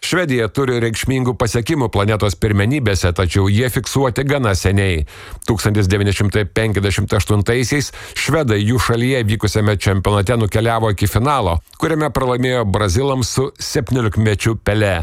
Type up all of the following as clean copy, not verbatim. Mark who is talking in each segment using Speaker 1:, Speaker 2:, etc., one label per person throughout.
Speaker 1: Švedija turi reikšmingų pasiekimų planetos pirmenybėse, tačiau jie fiksuoti gana seniai. 1958-aisiais švedai jų šalyje vykusiame čempionate nukeliavo iki finalo, kuriame pralaimėjo brazilams su 17-mečiu Pelé.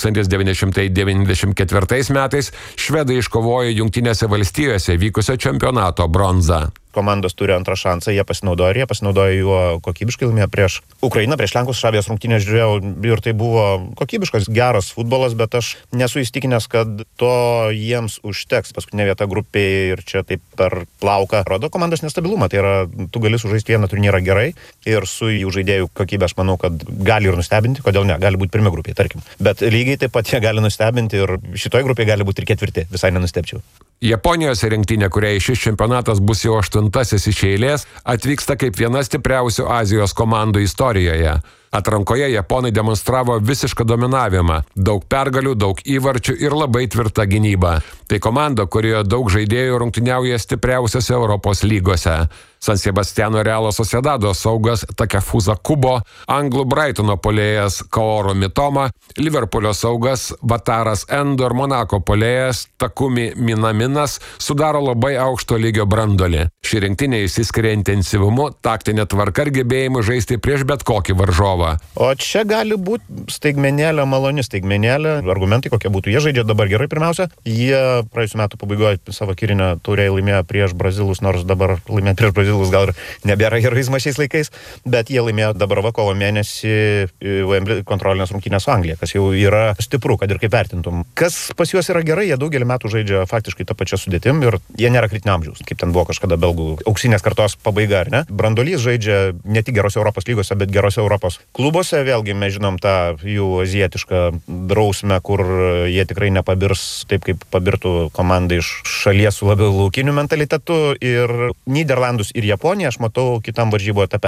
Speaker 1: 1994 metais švedai iškovojo Jungtinėse valstijose vykusio čempionato bronzą.
Speaker 2: Komandos turi antrą šansą, jie pasinaudojo juo kokybiškai, laimėjo prieš Ukrainą, prieš Lenkus, Šabijos rungtynės žiūrėjau ir tai buvo kokybiškas, geras futbolas, bet aš nesu įstikinęs, kad to jiems užteks. Paskutinė vieta grupėje ir čia taip per plauką rodo komandos nestabilumą. Tai yra, tu gali sužaisti vieną turnyrą gerai ir su jų žaidėjų kokybė aš manau, kad gali ir nustebinti, kodėl ne, gali būti pirmi grupėje, tarkim. Bet lygiai taip pat jie gali nustebinti ir šitoj grupėje gali būti ir ketvirti, visai nenustebčiau.
Speaker 1: Japonijos rinktinė, kuriai šis čempionatas bus jau 8-asis iš eilės, atvyksta kaip viena stipriausių Azijos komandų istorijoje. Atrankoje japonai demonstravo visišką dominavimą, daug pergalių, daug įvarčių ir labai tvirtą gynybą. Tai komanda, kurioje daug žaidėjų rungtyniauja stipriausiose Europos lygose. San Sebastiano Realo Sociedado saugas Takefusa Kubo, anglų Brightono puolėjas Kaoru Mitoma, Liverpoolio saugas Vataras Endo ir Monako puolėjas Takumi Minaminas sudaro labai aukšto lygio brandolį. Ši rinktinė išsiskiria intensyvumu, taktinė tvarka ir gebėjimu žaisti prieš bet kokį varžovą.
Speaker 2: O čia gali būti staigmenėlė, maloni staigmenėlė. Argumentai kokie būtų. Jie žaidžia dabar gerai pirmiausia. Jie praėjusių metų pabaigoje savo kirinę turėjo laimėjo prieš Brazilus, nors dabar laimėjo prieš Brazilus gal ir nebėra heroizmas šiais laikais, bet jie laimėjo dabar kovo mėnesį Wembley kontrolinės rungtynės su Anglija, kas jau yra stipru, kad ir kaip vertintum. Kas pas juos yra gerai, jie daugelį metų žaidžia faktiškai tą pačią sudėtim ir jie nėra kritinio amžiaus, kaip ten buvo kažkada belgų auksinės kartos pabaiga, ar ne? Brandolys žaidžia ne tik gerose Europos lygose, bet gerose Europos klubuose. Vėlgi mes žinom tą jų azijietišką drausmę, kur jie tikrai nepabirs taip, kaip pabirtų komanda iš šalies su labiau laukiniu mentalitetu, ir Nyderlandus ir Japoniją aš matau kitam varžybų etape.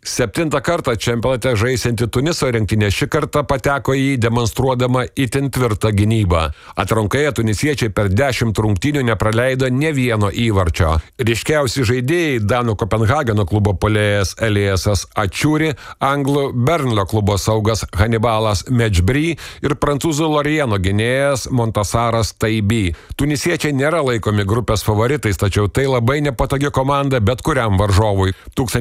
Speaker 1: 7 kartą čempionate žaisianti Tuniso rinktinė šį kartą pateko į jį demonstruodama itin tvirtą gynybą. Atrankoje tunisiečiai per 10 rungtynių nepraleido ne vieno įvarčio. Ryškiausi žaidėjai Danų Kopenhageno klubo puolėjas Eliasas Ačiūri, anglų Bernlio klubo saugas Hannibalas Medžbry ir prancūzų Lorieno gynėjas Montasaras Taibi. Tunisiečiai nėra laikomi grupės favoritais, tačiau tai labai nepatogi komanda bet kuriam varžovui.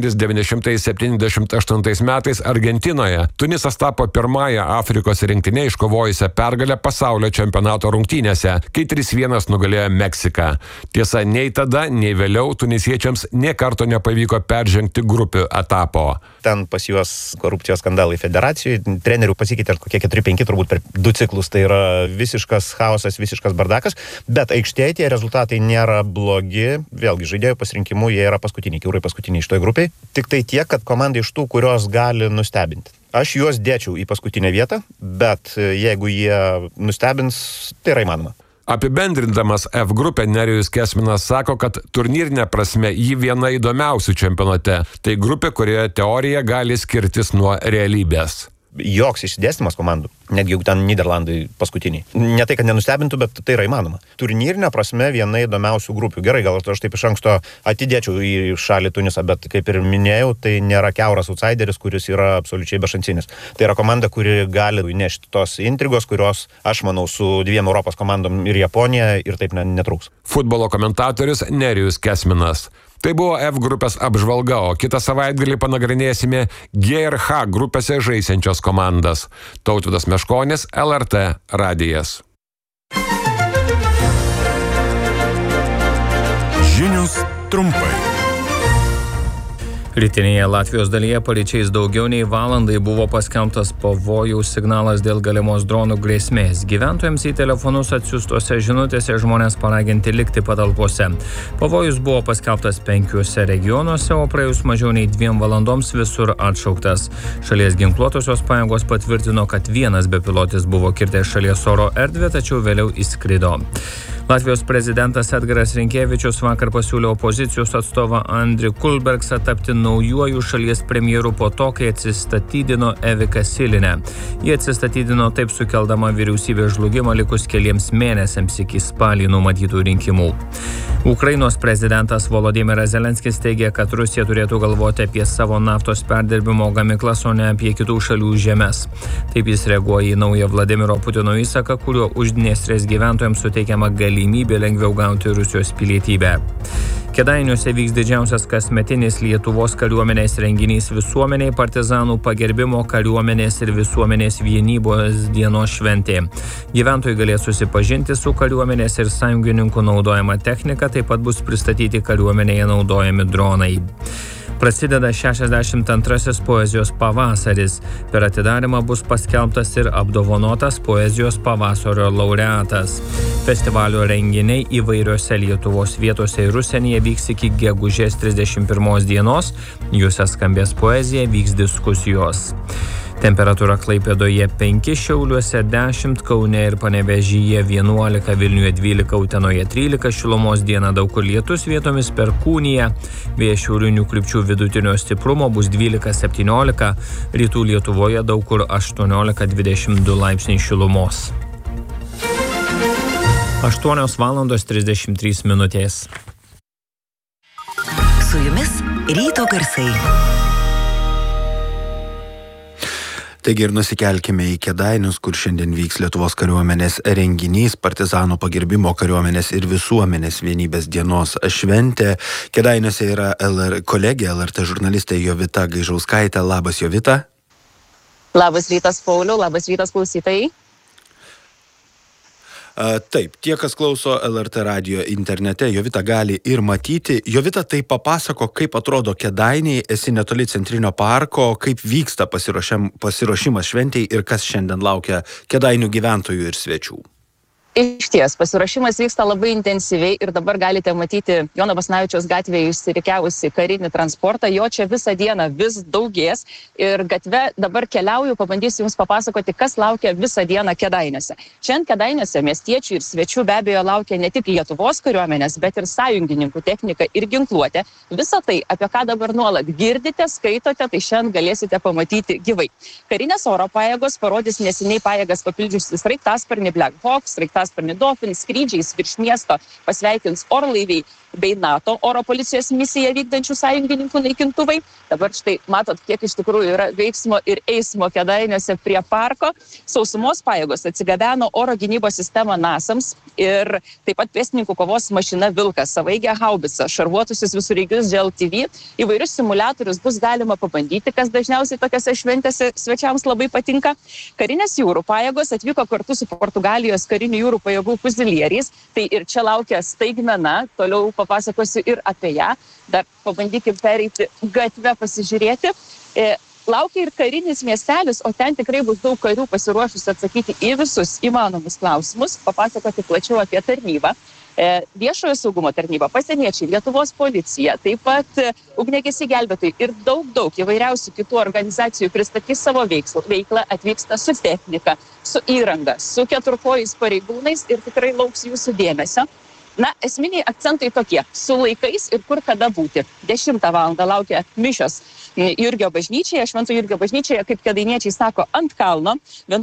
Speaker 1: 1978 metais Argentinoje Tunisas tapo pirmąją Afrikos rinktinę iškovojusią pergalę pasaulio čempionato rungtynėse, kai 3-1 nugalėjo Meksiką. Tiesa, nei tada, nei vėliau tunisiečiams nė karto nepavyko peržengti grupių etapo.
Speaker 2: Ten pas juos korupcijos skandalai federacijoje, trenerių pasikeitė kokie 4-5 turbūt per 2 ciklus, tai yra visiškas chaosas, visiškas bardakas, bet aikštėje tie rezultatai nėra blogi, vėlgi žaidėjų pasirinkimu jie yra paskutiniai, kiaurai paskutiniai šitoje grupėje, tik tai tiek, kad komanda iš tų, kurios gali nustebinti. Aš juos dėčiau į paskutinę vietą, bet jeigu jie nustebins, tai yra įmanoma.
Speaker 1: Apibendrindamas F grupę, Nerijus Kesminas sako, kad turnyrinė prasme ji viena įdomiausių čempionate. Tai grupė, kurioje teorija gali skirtis nuo realybės.
Speaker 2: Joks išsidėstymas komandų, netgi jeigu ten Nyderlandai paskutiniai. Ne tai, kad nenustebintų, bet tai yra įmanoma. Turnyrinė prasme viena įdomiausių grupių. Gerai, gal aš taip iš anksto atidėčiau į šalį Tunisą, bet kaip ir minėjau, tai nėra kiauras outsideris, kuris yra absoliučiai bešancinis. Tai yra komanda, kuri gali nešti tos intrigos, kurios, aš manau, su 2 Europos komandom ir Japonija ir taip netrūks.
Speaker 1: Futbolo komentatorius Nerijus Kesminas. Tai buvo F grupės apžvalga, o kitą savaitgalį panagrinėsime G ir H grupėse žaisiančios komandas. Tautvydas Meškonis, LRT radijas.
Speaker 3: Žinios trumpai. Rytinėje Latvijos dalyje paryčiais daugiau nei valandai buvo paskelbtas pavojaus signalas dėl galimos dronų grėsmės. Gyventojams į telefonus atsiųstose žinutėse žmonės paraginti likti patalpose. Pavojus buvo paskelbtas 5 regionuose, o praėjus mažiau nei 2 valandoms visur atšauktas. Šalies ginkluotosios pajėgos patvirtino, kad vienas bepilotis buvo kirtęs šalies oro erdvę, tačiau vėliau įskrido. Latvijos prezidentas Edgaras Rinkevičius vakar pasiūlė opozicijos atstovą Andrį Kulbergsą tapti naujuoju šalies premjeru po to, kai atsistatydino Evika Silinė. Jie atsistatydino taip sukeldama vyriausybės žlugimą likus keliems mėnesiams iki spalį numatytų rinkimų. Ukrainos prezidentas Volodymyras Zelenskis teigia, kad Rusija turėtų galvoti apie savo naftos perdirbimo gamyklas, o ne apie kitų šalių žemes. Taip jis reaguoja į naują Vladimiro Putino įsaką, kuriuo Uždniestrės gyventojams suteikiama galimybė lengviau gauti Rusijos pilietybę. Kėdainiuose vyks didžiausias kasmetinis Lietuvos kariuomenės renginys visuomeniai partizanų pagerbimo kariuomenės ir visuomenės vienybos dienos šventė. Gyventojai galės susipažinti su kariuomenės ir sąjungininkų naudojama technika, taip pat bus pristatyti kariuomenėje naudojami dronai. Prasideda 62 poezijos pavasaris. Per atidarymą bus paskelbtas ir apdovanotas poezijos pavasario laureatas. Festivalio renginiai įvairiose Lietuvos vietose ir užsienyje vyks iki gegužės 31 dienos. Juose skambės poezija, vyks diskusijos. Temperatūra Klaipėdoje 5, Šiauliuose 10, Kaune ir Panevėžyje 11, Vilniuje 12, Utenoje 13, šilumos dieną daug kur lietus, vietomis perkūnija. Vėjas šiaurinių krypčių vidutinio stiprumo bus 12-17, rytų Lietuvoje daug kur 18-22 laipsniai šilumos. 8:33 minutės.
Speaker 4: Su jumis ryto garsai.
Speaker 5: Taigi ir nusikelkime į Kėdainius, kur šiandien vyks Lietuvos kariuomenės renginys, partizanų pagerbimo kariuomenės ir visuomenės vienybės dienos šventė. Kėdainiuose yra kolegė, LRT žurnalistė Jovita Gaižauskaitė. Labas, Jovita.
Speaker 6: Labas rytas, Pauliau, labas rytas, klausytojai.
Speaker 5: Taip, tie, kas klauso LRT radijo internete, Jovita gali ir matyti. Jovita, tai papasako, kaip atrodo Kėdainiai, esi netoli Centrinio parko, kaip vyksta pasiruošimas šventei ir kas šiandien laukia Kėdainių gyventojų ir svečių.
Speaker 6: Išties, pasiruošimas vyksta labai intensyviai ir dabar galite matyti Jono Basanavičiaus gatvėje išsirikiavusi karinį transportą. Jo čia visą dieną vis daugės ir gatve dabar keliauju, pabandysiu Jums papasakoti, kas laukia visą dieną Kėdainiuose. Šiandien Kėdainiuose miestiečių ir svečių be abejo laukia ne tik Lietuvos kariuomenės, bet ir sąjungininkų technika ir ginkluotė. Visą tai, apie ką dabar nuolat girdite, skaitote, tai šiandien galėsite pamatyti gyvai. Karinės oro pajėgos parodys neseniai pajėgas papildžiusi sraigtasparnį Black Hawk, sraigtasparnį Dolphin, skrydžiais virš miesto pasveikins orlaiviai bei NATO oro policijos misiją vykdančių sąjungininkų naikintuvai. Dabar štai matot, kiek iš tikrųjų yra veiksmo ir eismo Kėdainiuose prie parko. Sausumos pajėgos atsigabeno oro gynybos sistemą NASAMS ir taip pat pėstininkų kovos mašina Vilkas, savaeigę haubicą, šarvuotusius visureigius GLTV. Įvairius simuliatorius bus galima pabandyti, kas dažniausiai tokiose šventėse svečiams labai patinka. Karinės jūrų pajėgos atvyko kartu su Portugalijos karinių jūrų pajėgų fuzilieriais. Tai ir čia laukia staigmena, toliau papasakosiu ir apie ją. Dar pabandykim pereiti gatvę, pasižiūrėti. Laukia ir karinis miestelis, o ten tikrai bus daug karių pasiruošus atsakyti į visus įmanomus klausimus, papasakoti plačiau apie tarnybą. Viešojo saugumo tarnyba, pasieniečiai, Lietuvos policija, taip pat ugniagesiai gelbėtojai ir daug įvairiausių kitų organizacijų pristatys savo veiklą, atvyksta su technika, su įranga, su keturkojais pareigūnais ir tikrai lauks jūsų dėmesio. Na, esminiai akcentai tokie, su laikais ir kur kada būti. 10 valandą laukia mišios Jurgio bažnyčioje, Švento Jurgio bažnyčioje, kaip kėdainiečiai sako, ant kalno.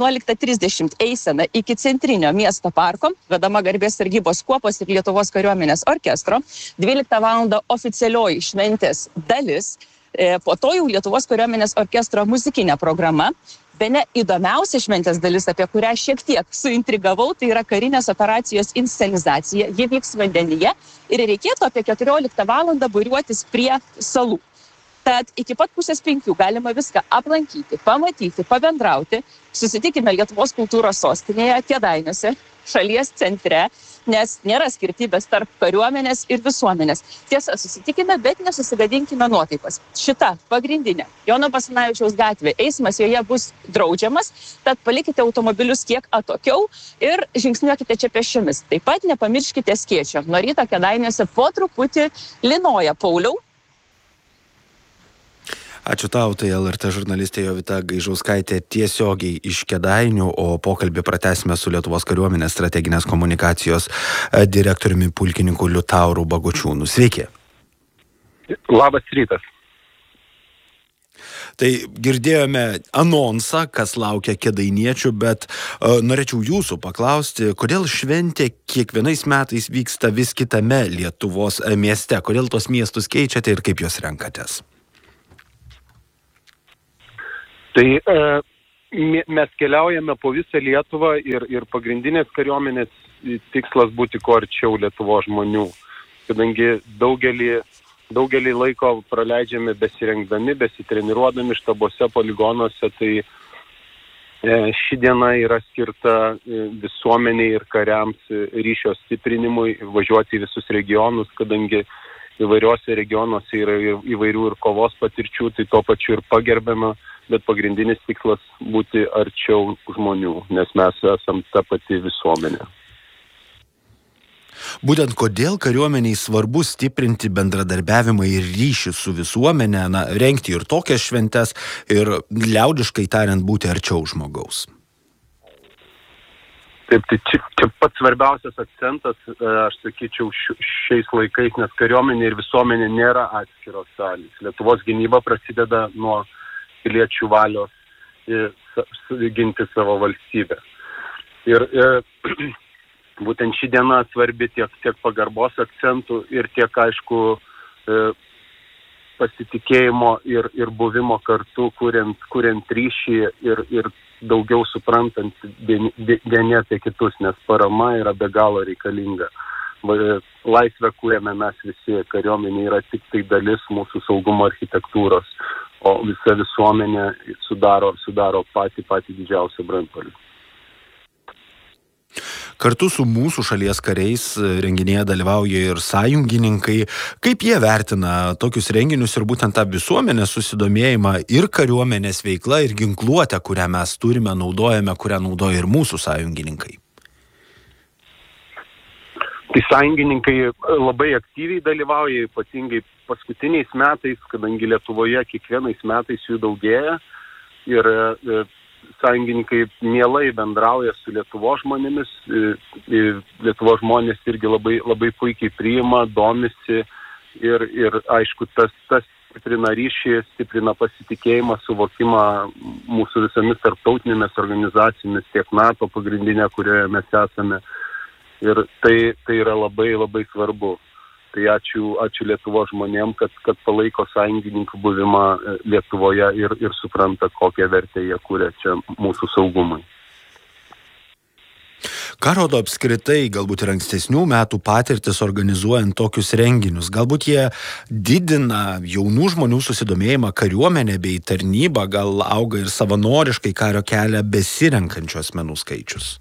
Speaker 6: 11:30 eisena iki centrinio miesto parko, vedama garbės sargybos kuopos ir Lietuvos kariuomenės orkestro. 12 valandą oficialioji šventės dalis, po to jau Lietuvos kariuomenės orkestro muzikinė programa. Bene įdomiausia šventės dalis, apie kurią šiek tiek suintrigavau, tai yra karinės operacijos inscenizacija. Ji vyks vandenyje ir reikėtų apie 14 valandą būriuotis prie salų. Tad iki pat 4:30 galima viską aplankyti, pamatyti, pabendrauti. Susitikime Lietuvos kultūros sostinėje Kėdainiuose, šalies centre, nes nėra skirtybės tarp kariuomenės ir visuomenės. Tiesa, susitikime, bet nesusigadinkime nuotaikos. Šita pagrindinė Jono Basanavičiaus gatvė, eismas joje bus draudžiamas, tad palikite automobilius kiek atokiau ir žingsniuokite čia pėsčiomis. Taip pat nepamirškite skėčio. Nuo ryto Kėdainiuose po truputį lynoja, Pauliau.
Speaker 5: Ačiū tau, tai LRT žurnalistė Jovita Gaižauskaitė tiesiogiai iš Kėdainių, o pokalbį pratęsime su Lietuvos kariuomenės strateginės komunikacijos direktoriumi pulkininku Liutauru Bagočiūnu. Sveiki.
Speaker 7: Labas rytas.
Speaker 5: Tai girdėjome anonsą, kas laukia kėdainiečių, bet norėčiau jūsų paklausti, kodėl šventė kiekvienais metais vyksta vis kitame Lietuvos mieste? Kodėl tos miestus keičiate ir kaip juos renkatės?
Speaker 7: Tai mes keliaujame po visą Lietuvą ir pagrindinės kariuomenės tikslas būti kuo arčiau Lietuvos žmonių, kadangi daugelį laiko praleidžiame besirengdami, besitreniruodami štabuose, poligonuose, tai ši diena yra skirta visuomeniai ir kariams ryšio stiprinimui, važiuoti į visus regionus, kadangi įvairiuose regionuose yra įvairių ir kovos patirčių, tai tuo pačiu ir pagerbiama, bet pagrindinis tikslas būti arčiau žmonių, nes mes esam ta pati visuomenė.
Speaker 5: Būtent kodėl kariuomeniai svarbu stiprinti bendradarbiavimą ir ryšį su visuomenė, rengti ir tokias šventes ir liaudiškai tariant būti arčiau žmogaus?
Speaker 7: Taip, tai čia pats svarbiausias akcentas, aš sakyčiau, šiais laikais, nes kariuomenė ir visuomenė nėra atskiros šalys. Lietuvos gynyba prasideda nuo piliečių valios ginti savo valstybę. Ir būtent ši diena svarbi tiek pagarbos akcentų ir tiek, aišku, pasitikėjimo ir buvimo kartu, kuriant ryšį ir daugiau suprantant vieni apie kitus, nes parama yra be galo reikalinga. Laisvę kūrėme mes visi, kariuomenė yra tik tai dalis mūsų saugumo architektūros, o visa visuomenė sudaro patį didžiausią branduolį.
Speaker 5: Kartu su mūsų šalies kariais renginėje dalyvauja ir sąjungininkai. Kaip jie vertina tokius renginius ir būtent tą visuomenės susidomėjimą ir kariuomenės veikla ir ginkluotę, kurią mes turime, naudojame, kurią naudoja ir mūsų sąjungininkai?
Speaker 7: Tai sąjungininkai labai aktyviai dalyvauja, ypatingai paskutiniais metais, kadangi Lietuvoje kiekvienais metais jų daugėja ir sąjungininkai mielai bendrauja su Lietuvos žmonėmis. Lietuvos žmonės irgi labai puikiai priima, domisi ir aišku, tas stiprina ryšį, stiprina pasitikėjimą, suvokimą mūsų visomis tarptautinėmis organizacijomis, tiek NATO pagrindinė, kurioje mes esame. Ir tai yra labai svarbu. Tai ačiū Lietuvos žmonėm, kad palaiko sąjungininkų buvimą Lietuvoje ir supranta, kokią vertę jie kuria čia mūsų saugumui.
Speaker 5: Ką rodo apskritai, galbūt ir ankstesnių metų patirtis organizuojant tokius renginius? Galbūt jie didina jaunų žmonių susidomėjimą kariuomenę bei tarnybą, gal auga ir savanoriškai kario kelią besirenkančių asmenų skaičius?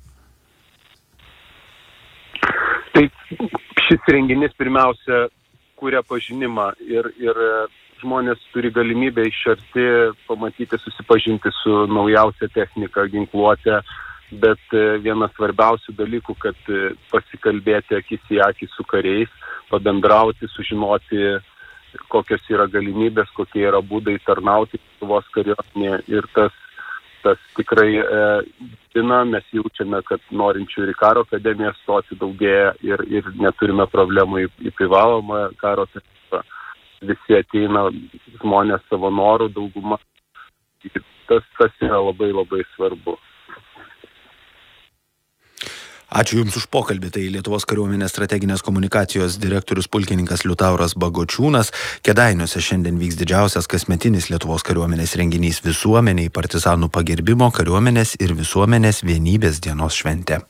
Speaker 7: Tai šis renginys pirmiausia kuria pažinimą ir žmonės turi galimybę iš arti pamatyti, susipažinti su naujausia technika, ginkluotė, bet vienas svarbiausių dalykų, kad pasikalbėti akis į akį su kariais, pabendrauti, sužinoti, kokios yra galimybės, kokie yra būdai tarnauti Lietuvos kariuomenėje ir tas tikrai mes jaučiame, kad norinčių ir į karo akademiją stoti daugėja ir neturime problemų į privalomą karo tarnybą. Visi ateina žmonės savo norų, dauguma. Tas yra labai svarbu.
Speaker 5: Ačiū Jums už pokalbį. Tai Lietuvos kariuomenės strateginės komunikacijos direktorius pulkininkas Liutauras Bagočiūnas. Kėdainiuose šiandien vyks didžiausias kasmetinis Lietuvos kariuomenės renginys visuomeniai partizanų pagerbimo kariuomenės ir visuomenės vienybės dienos šventė.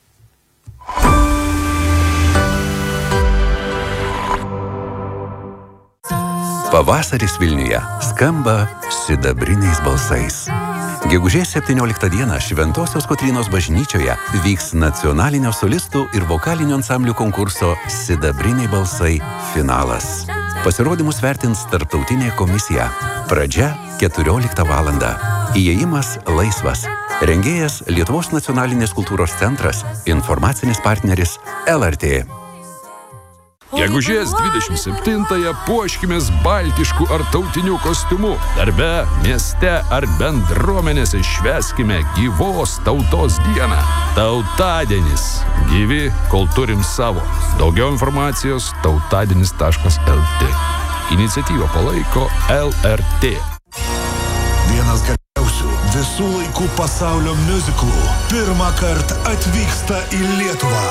Speaker 8: Pavasaris Vilniuje skamba sidabriniais balsais. Gegužės 17 dieną Šventosios Kotrynos bažnyčioje vyks nacionalinio solistų ir vokalinio ansamblių konkurso Sidabriniai balsai finalas. Pasirodymus vertins tarptautinė komisija. Pradžia 14 val. Įėjimas laisvas. Rengėjas Lietuvos nacionalinės kultūros centras, informacinis partneris LRT.
Speaker 9: Gegužės 27-ąją puoškimės baltišku ar tautiniu kostiumu. Darbe, mieste ar bendruomenėse švęskime gyvos tautos dieną. Tautadienis. Gyvi, kol turim savo. Daugiau informacijos tautadienis.lt. Iniciatyvą palaiko LRT.
Speaker 10: Vienas geriausių visų laikų pasaulio miuziklų pirmą kartą atvyksta į Lietuvą.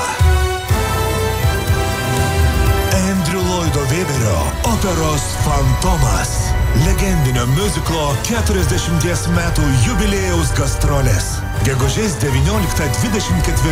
Speaker 10: Andrew Lloydo Webberio operos Fantomas. Legendinio miuziklo 40 metų jubiliejaus gastrolės. Gegužės 19-24